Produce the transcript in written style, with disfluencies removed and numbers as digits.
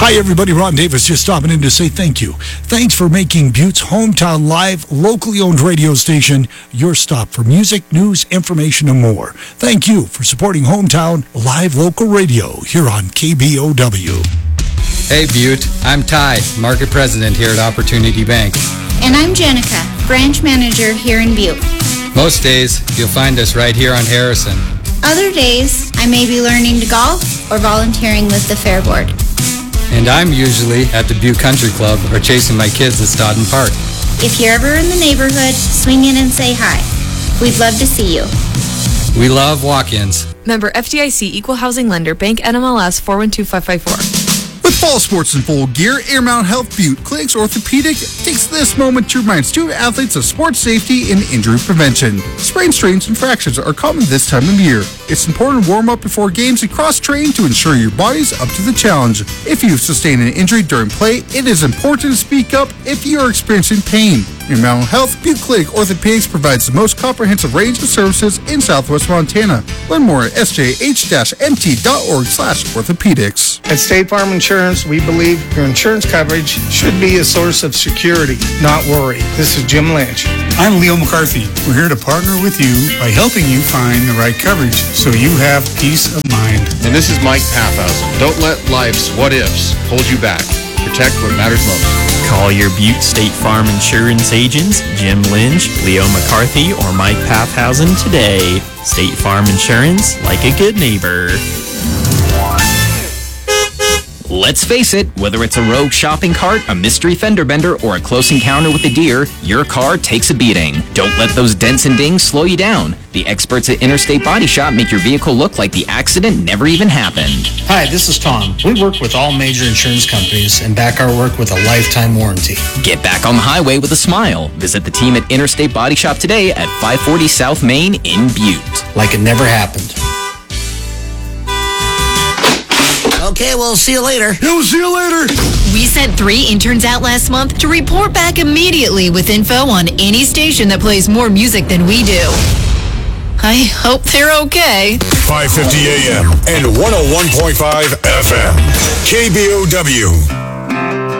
Hi, everybody. Ron Davis just stopping in to say thank you. Thanks for making Butte's Hometown Live, locally owned radio station, your stop for music, news, information, and more. Thank you for supporting Hometown Live Local Radio here on KBOW. Hey, Butte. I'm Ty, Market President here at Opportunity Bank. And I'm Jenica, Branch Manager here in Butte. Most days, you'll find us right here on Harrison. Other days, I may be learning to golf or volunteering with the Fair Board. And I'm usually at the Butte Country Club or chasing my kids at Stodden Park. If you're ever in the neighborhood, swing in and say hi. We'd love to see you. We love walk-ins. Member FDIC Equal Housing Lender, Bank NMLS 412554. With fall sports in full gear, Intermountain Health Butte Clinics Orthopedic takes this moment to remind student athletes of sports safety and injury prevention. Sprains, strains, and fractures are common this time of year. It's important to warm up before games and cross-train to ensure your body's up to the challenge. If you've sustained an injury during play, it is important to speak up if you are experiencing pain. Intermountain Health Butte Clinic Orthopedics provides the most comprehensive range of services in Southwest Montana. Learn more at sjh-mt.org/orthopedics. At State Farm Insurance, we believe your insurance coverage should be a source of security, not worry. This is Jim Lynch. I'm Leo McCarthy. We're here to partner with you by helping you find the right coverage so you have peace of mind. And this is Mike Pathausen. Don't let life's what-ifs hold you back. Protect what matters most. Call your Butte State Farm Insurance agents, Jim Lynch, Leo McCarthy, or Mike Pathausen today. State Farm Insurance, like a good neighbor. Let's face it, whether it's a rogue shopping cart, a mystery fender bender, or a close encounter with a deer, your car takes a beating. Don't let those dents and dings slow you down. The experts at Interstate Body Shop make your vehicle look like the accident never even happened. Hi, this is Tom. We work with all major insurance companies and back our work with a lifetime warranty. Get back on the highway with a smile. Visit the team at Interstate Body Shop today at 540 South Main in Butte. Like it never happened. Okay, we'll see you later. Yeah, we'll see you later. We sent 3 interns out last month to report back immediately with info on any station that plays more music than we do. I hope they're okay. 550 AM and 101.5 FM. KBOW.